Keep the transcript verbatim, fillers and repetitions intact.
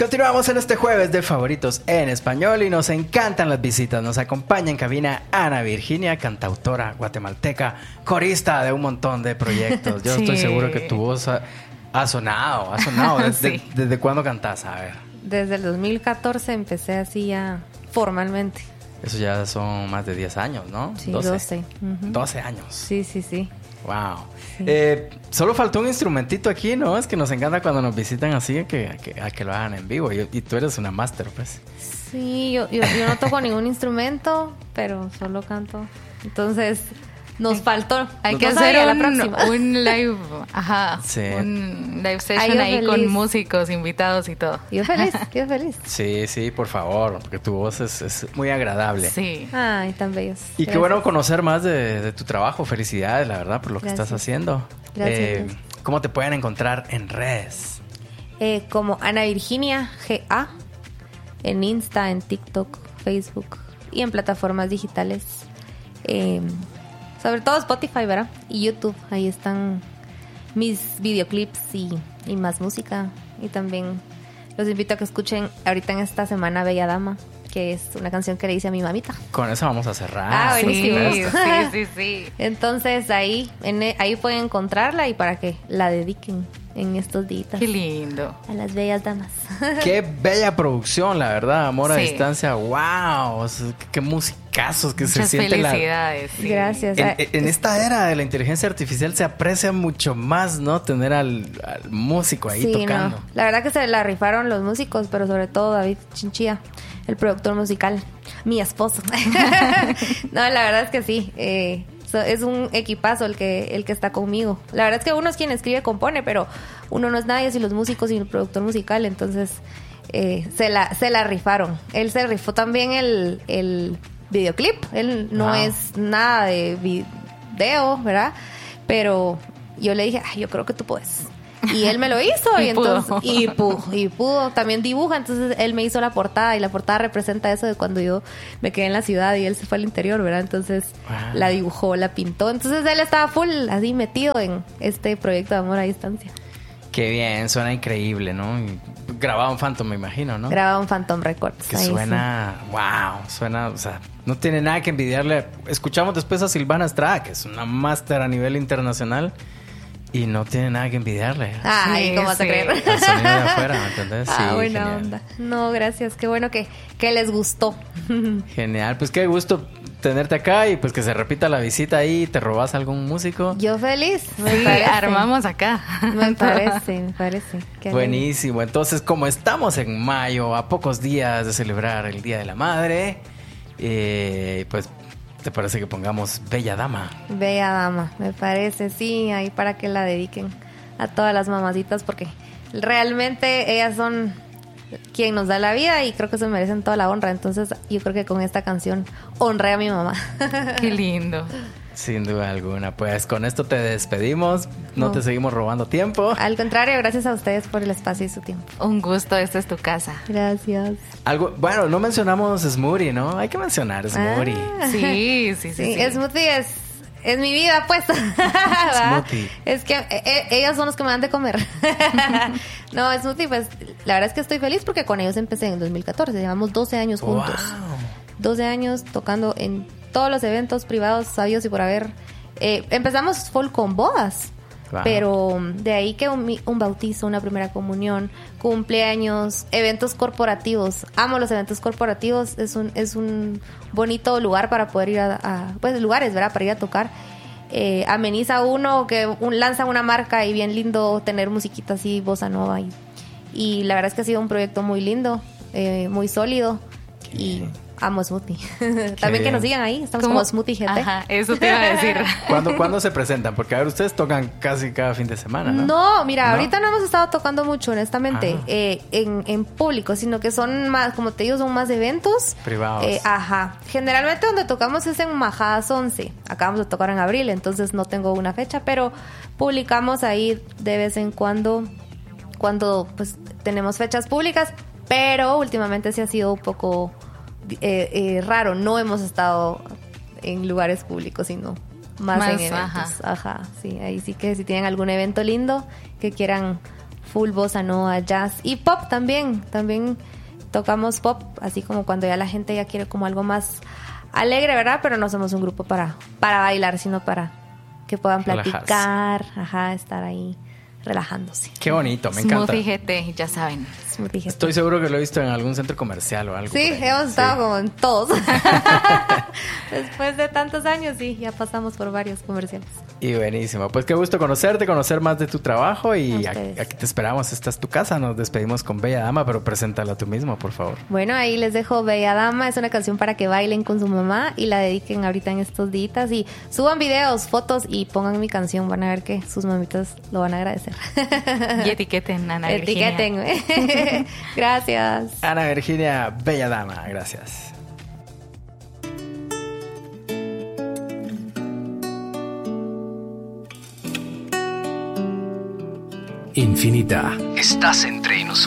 Continuamos en este jueves de favoritos en español y nos encantan las visitas. Nos acompaña en cabina Ana Virginia, cantautora guatemalteca, corista de un montón de proyectos. Yo sí. estoy seguro que tu voz ha, ha sonado, ha sonado. ¿Desde, sí. ¿Desde cuándo cantás? A ver. Desde el dos mil catorce empecé así ya formalmente. Eso ya son más de diez años, ¿no? Sí, doce. doce, uh-huh. doce años. Sí, sí, sí. Wow. Sí. Eh, solo faltó un instrumentito aquí, ¿no? Es que nos encanta cuando nos visitan así, a que, a que, a que lo hagan en vivo. Y, y tú eres una máster, pues. Sí, yo, yo, yo no toco ningún instrumento, pero solo canto. Entonces, nos faltó. Hay que hacer un, un live, ajá, sí. un live session ahí feliz. Con músicos, invitados y todo. Yo feliz, yo feliz. Sí, sí, por favor, porque tu voz es, es muy agradable. Sí. Ay, tan bellos. Y gracias. Qué bueno conocer más de, de tu trabajo. Felicidades, la verdad, por lo gracias. Que estás haciendo. Gracias. Eh, ¿Cómo te pueden encontrar en redes? Eh, como Ana Virginia G A en Insta, en TikTok, Facebook y en plataformas digitales. Eh, Sobre todo Spotify, ¿verdad? Y YouTube. Ahí están mis videoclips y, y más música. Y también los invito a que escuchen ahorita en esta semana Bella Dama, que es una canción que le hice a mi mamita. Con eso vamos a cerrar. Ah, buenísimo. Sí, sí, sí, sí. Entonces ahí, en, ahí pueden encontrarla y para que la dediquen en estos días. Qué lindo. A las bellas damas. Qué bella producción, la verdad. Amor a sí. distancia. Wow. Qué, qué musicazos que Muchas se siente. Felicidades. La... Sí. Gracias. En, en esta era de la inteligencia artificial se aprecia mucho más, ¿no? Tener al, al músico ahí sí, tocando. No. La verdad que se la rifaron los músicos, pero sobre todo David Chinchilla, el productor musical, mi esposo. No, la verdad es que sí. Eh, es un equipazo el que el que está conmigo. La verdad es que uno es quien escribe y compone, pero uno no es nadie sin los músicos y el productor musical. Entonces eh, se la se la rifaron. Él se rifó también el, el videoclip. Él no wow. es nada de video, ¿verdad? Pero yo le dije, ay, yo creo que tú puedes. Y él me lo hizo y, y entonces pudo. y pudo y pudo también dibuja, entonces él me hizo la portada y la portada representa eso de cuando yo me quedé en la ciudad y él se fue al interior, ¿verdad? Entonces wow. la dibujó, la pintó, entonces él estaba full así metido en este proyecto de amor a distancia. Qué bien, suena increíble, ¿no? Grababa un Phantom, me imagino, ¿no? Grababa un Phantom Records. Que suena, sí. wow, suena, o sea, no tiene nada que envidiarle. Escuchamos después a Silvana Estrada, que es una máster a nivel internacional. Y no tiene nada que envidiarle. Ay, sí, ¿cómo vas sí. a creer? El sonido de afuera, ¿me entendés? Ah, sí, buena genial. onda. No, gracias. Qué bueno que, que les gustó. Genial. Pues qué gusto tenerte acá y pues que se repita la visita ahí. ¿Te robas algún músico? Yo feliz. Me sí, parece. Armamos acá. Me parece, me parece. Qué buenísimo. Bien. Entonces, como estamos en mayo, a pocos días de celebrar el Día de la Madre, eh, pues... ¿te parece que pongamos Bella Dama? Bella Dama, me parece, sí, ahí para que la dediquen a todas las mamacitas, porque realmente ellas son quien nos da la vida y creo que se merecen toda la honra. Entonces yo creo que con esta canción honré a mi mamá. Qué lindo. Sin duda alguna. Pues con esto te despedimos. No, no te seguimos robando tiempo. Al contrario, gracias a ustedes por el espacio y su tiempo. Un gusto, esta es tu casa. Gracias. Algo, bueno, no mencionamos Smoothie, ¿no? Hay que mencionar Smoothie. Ah, sí, sí, sí, sí, sí. Smoothie es, es mi vida, pues. Smoothie. Es que eh, ellos son los que me dan de comer. No, Smoothie, pues la verdad es que estoy feliz porque con ellos empecé en dos mil catorce. Llevamos doce años juntos. Wow. doce años tocando en todos los eventos privados sabios y por haber. Eh, empezamos full con bodas. Wow. Pero de ahí que un, un bautizo, una primera comunión, cumpleaños, eventos corporativos. Amo los eventos corporativos. Es un es un bonito lugar para poder ir a, a pues lugares, ¿verdad? Para ir a tocar. Eh, ameniza uno que un, lanza una marca y bien lindo tener musiquita así, bossa nova. Y, y la verdad es que ha sido un proyecto muy lindo, eh, muy sólido. Y amo Smoothie. También que nos sigan ahí. Estamos ¿Cómo? Como Smoothie G T. Ajá, eso te iba a decir. ¿Cuándo, ¿Cuándo se presentan? Porque a ver, ustedes tocan casi cada fin de semana, ¿no? No, mira, ¿no? Ahorita no hemos estado tocando mucho, honestamente, ah. eh, en, en público, sino que son más, como te digo, son más eventos. Privados. Eh, ajá. Generalmente donde tocamos es en Majadas once. Acabamos de tocar en abril, entonces no tengo una fecha, pero publicamos ahí de vez en cuando, cuando pues tenemos fechas públicas, pero últimamente sí ha sido un poco... Eh, eh, raro, no hemos estado en lugares públicos, sino más, más en eventos. Ajá. ajá, sí, ahí sí que si tienen algún evento lindo que quieran full bossa nova, jazz y pop también. También tocamos pop, así como cuando ya la gente ya quiere como algo más alegre, ¿verdad? Pero no somos un grupo para, para bailar, sino para que puedan platicar, ajá, estar ahí relajándose. Qué bonito, me Smoothie encanta. G T, ya saben. Smoothie G T. Estoy seguro que lo he visto en algún centro comercial o algo. Sí, hemos estado sí. como en todos. Después de tantos años, sí, ya pasamos por varios comerciales. Y buenísimo. Pues qué gusto conocerte, conocer más de tu trabajo. Y aquí, aquí te esperamos. Esta es tu casa. Nos despedimos con Bella Dama, pero preséntala tú mismo, por favor. Bueno, ahí les dejo Bella Dama. Es una canción para que bailen con su mamá y la dediquen ahorita en estos días. Y suban videos, fotos y pongan mi canción. Van a ver que sus mamitas lo van a agradecer. Y etiqueten a Ana Virginia. Etiqueten. Gracias. Ana Virginia, Bella Dama. Gracias. Infinita. Estás entre nosotros.